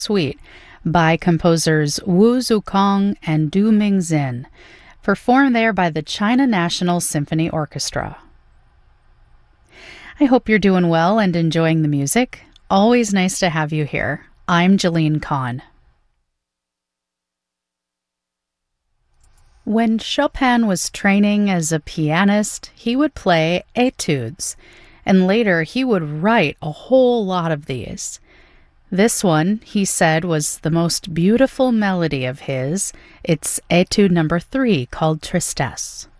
Suite by composers Wu Zukong and Du Mingzin, performed there by the China National Symphony Orchestra. I hope you're doing well and enjoying the music. Always nice to have you here. I'm Jeline Kahn. When Chopin was training as a pianist, he would play etudes, and later he would write a whole lot of these. This one, he said, was the most beautiful melody of his. It's Etude number 3, called Tristesse.